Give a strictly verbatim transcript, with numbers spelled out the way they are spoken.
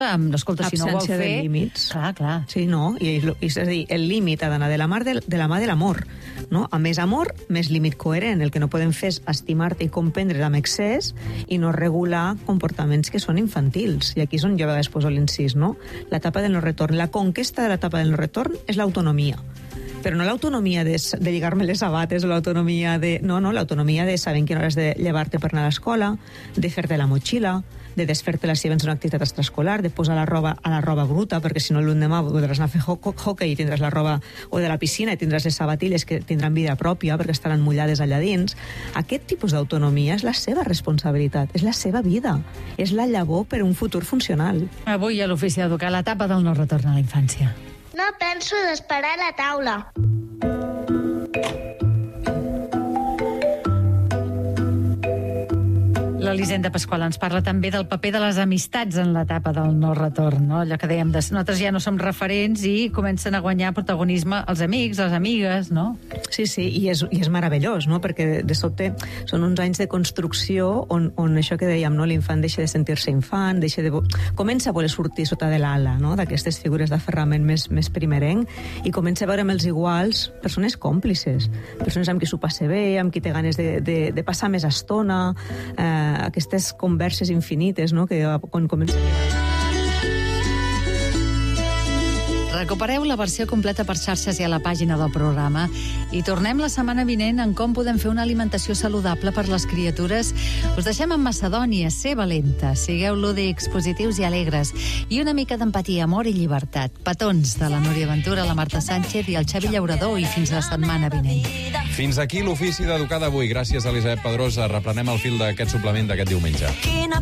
escolta, si no ho vol Absència fer... de límits. Clar, clar. Sí, no? I, i és a dir, el límit ha d'anar de la mà de, de la mà de l'amor, no? A més amor, més límit coherent. El que no podem fer és estimar-te i comprendre amb excés i no regular comportaments que són infantils. I aquí és on jo a vegades poso l'incís, no? L'etapa del no retorn. La conquesta de l'etapa del no retorn és l'autonomia. Però no l'autonomia de, de lligar-me les sabates o l'autonomia de... No, no, l'autonomia de saber en quina hora has de llevar-te per anar a l'escola, de fer-te la motxilla, de desfer-te-la si vens una activitat extraescolar, de posar la roba a la roba bruta, perquè si no l'endemà podràs anar a fer ho hockey i tindràs la roba o de la piscina i tindràs les sabatilles que tindran vida pròpia perquè estaran mullades allà dins. Aquest tipus d'autonomia és la seva responsabilitat, és la seva vida, és la llavor per un futur funcional. Avui a l'Ofici d'Educar, l'etapa del no retorn a la infància. No penso d'esperar a la taula. L'Elisenda Pasqual ens parla també del paper de les amistats en l'etapa del no retorn, no? Allò que dèiem, de, nosaltres ja no som referents i comencen a guanyar protagonisme els amics, les amigues, no? Sí, sí, i és, i és meravellós, no? Perquè de sobte són uns anys de construcció on, on això que dèiem, no? L'infant deixa de sentir-se infant, deixa de... comença a voler sortir sota de l'ala, no? D'aquestes figures d'aferrament més, més primerenc, i comença a veure amb els iguals persones còmplices, persones amb qui s'ho passa bé, amb qui té ganes de, de, de passar més estona, eh, aquestes converses infinites, no?, que quan comença a... Recupereu la versió completa per xarxes i a la pàgina del programa i tornem la setmana vinent en com podem fer una alimentació saludable per les criatures. Us deixem amb Macedònia, ser valenta, sigueu lúdics, positius i alegres i una mica d'empatia, amor i llibertat. Petons de la Núria Ventura, la Marta Sánchez i el Xavi Llaurador, i fins la setmana vinent. Fins aquí l'Ofici d'Educar d'avui. Gràcies a Elisabet Pedrosa. Reprenem el fil d'aquest suplement d'aquest diumenge.